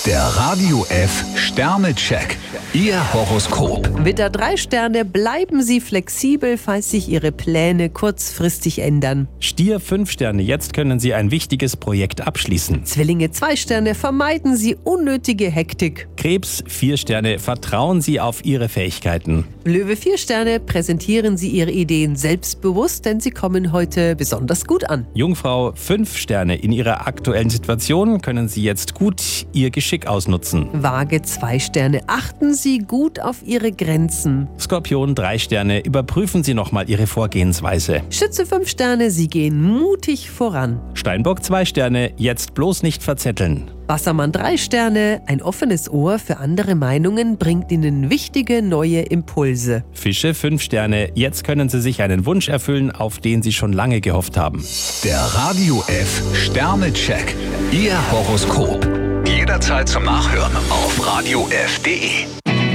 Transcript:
Der Radio F Sternecheck. Ihr Horoskop. Widder 3 Sterne, bleiben Sie flexibel, falls sich Ihre Pläne kurzfristig ändern. Stier 5 Sterne, jetzt können Sie ein wichtiges Projekt abschließen. Zwillinge 2 Sterne, vermeiden Sie unnötige Hektik. Krebs 4 Sterne, vertrauen Sie auf Ihre Fähigkeiten. Löwe 4 Sterne, präsentieren Sie Ihre Ideen selbstbewusst, denn sie kommen heute besonders gut an. Jungfrau 5 Sterne, in Ihrer aktuellen Situation können Sie jetzt gut Ihr Geschick ausnutzen. Waage 2 Sterne, achten Sie gut auf Ihre Grenzen. Skorpion 3 Sterne, überprüfen Sie nochmal Ihre Vorgehensweise. Schütze 5 Sterne, Sie gehen mutig voran. Steinbock 2 Sterne, jetzt bloß nicht verzetteln. Wassermann 3 Sterne, ein offenes Ohr für andere Meinungen bringt Ihnen wichtige neue Impulse. Fische 5 Sterne, jetzt können Sie sich einen Wunsch erfüllen, auf den Sie schon lange gehofft haben. Der Radio F Sternecheck. Ihr Horoskop. Jederzeit zum Nachhören auf radiof.de.